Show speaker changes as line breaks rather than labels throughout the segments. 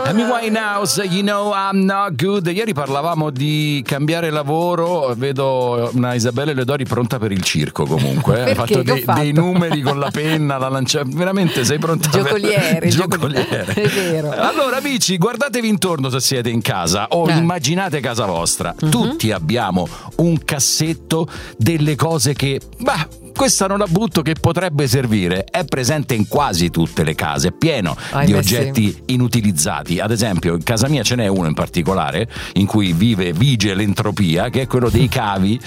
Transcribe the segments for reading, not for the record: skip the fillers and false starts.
Amy Winehouse, You Know I'm Not Good. Ieri parlavamo di cambiare lavoro, vedo una Isabella Leodori pronta per il circo comunque. Hai fatto dei numeri con la penna, la lancia, veramente sei pronta
Giocoliere.
È vero. Allora amici, guardatevi intorno se siete in casa o immaginate casa vostra. Tutti abbiamo un cassetto delle cose che, questa non la butto, che potrebbe servire. È presente in quasi tutte le case, è pieno di oggetti inutilizzati. Ad esempio in casa mia ce n'è uno in particolare in cui vige l'entropia, che è quello dei cavi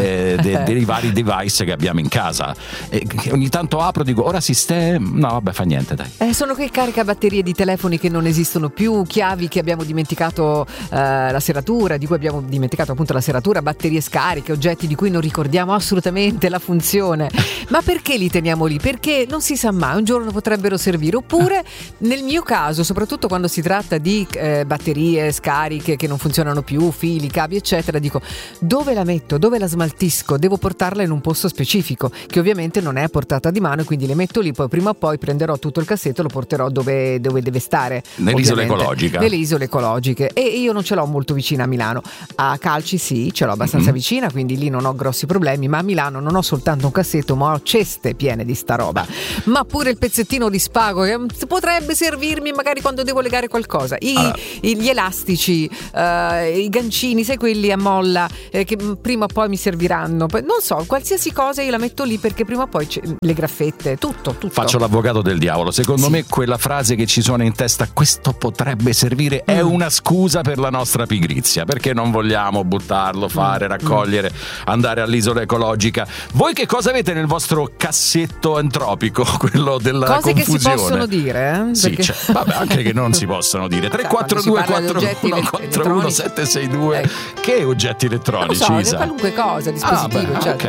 dei vari device che abbiamo in casa. Ogni tanto apro, dico ora no vabbè, fa niente, dai.
Sono quei caricabatterie di telefoni che non esistono più, chiavi che abbiamo dimenticato, la serratura, di cui abbiamo dimenticato appunto la serratura, batterie scariche, oggetti di cui non ricordiamo assolutamente la funzione. Ma perché li teniamo lì? Perché non si sa mai, un giorno potrebbero servire. Oppure nel mio caso, soprattutto quando si tratta di batterie scariche che non funzionano più, fili, cavi eccetera, dico dove la metto, dove la smaltisco? Devo portarla in un posto specifico che ovviamente non è a portata di mano, quindi le metto lì, poi prima o poi prenderò tutto il cassetto e lo porterò dove deve stare,
nell'isola ecologica,
nelle isole ecologiche. E io non ce l'ho molto vicina a Milano. A Calci sì, ce l'ho abbastanza vicina, quindi lì non ho grossi problemi, ma a Milano non ho soltanto un cassetto, ma ho ceste piene di sta roba, ma pure il pezzettino di spago che potrebbe servirmi magari quando devo legare qualcosa, gli elastici, i gancini, sai, quelli a molla, che prima o poi mi serviranno, non so, qualsiasi cosa io la metto lì perché prima o poi le graffette, tutto.
Faccio l'avvocato del diavolo. Secondo me quella frase che ci suona in testa, questo potrebbe servire, è una scusa per la nostra pigrizia, perché non vogliamo buttarlo, fare, raccogliere, andare all'isola ecologica. Voi che cosa avete nel vostro cassetto entropico, quello della
cose
confusione?
Che si possono dire,
sì, perché... vabbè, anche che non si possono dire. 342 41 41 762. Che oggetti elettronici?
Non so, qualunque cosa, dispositivo,
okay.